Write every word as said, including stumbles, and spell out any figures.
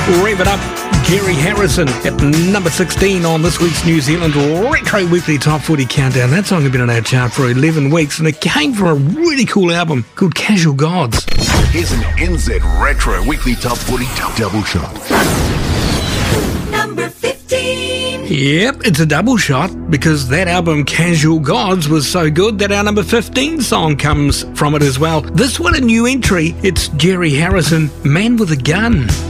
Rev it up, Gary Harrison at number sixteen on this week's New Zealand Retro Weekly Top forty Countdown. That song has been on our chart for eleven weeks, and it came from a really cool album called Casual Gods. Here's an N Z Retro Weekly Top forty double shot. Number fifteen. Yep, it's a double shot because that album Casual Gods was so good that our number fifteen song comes from it as well. This one a new entry. It's Jerry Harrison, Man with a Gun.